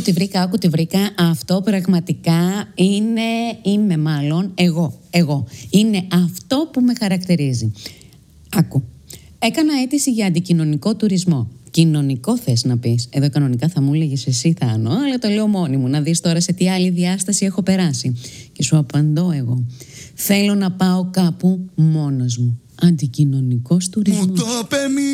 άκου τη βρήκα. Αυτό πραγματικά είμαι μάλλον εγώ. Είναι αυτό που με χαρακτηρίζει. Άκου. Έκανα αίτηση για αντικοινωνικό τουρισμό. Κοινωνικό θες να πεις? Εδώ κανονικά θα μου έλεγες εσύ, Θάνο, αλλά το λέω μόνη μου. Να δεις τώρα σε τι άλλη διάσταση έχω περάσει. Και σου απαντώ εγώ. Θέλω να πάω κάπου μόνος μου. Αντικοινωνικός τουρισμός.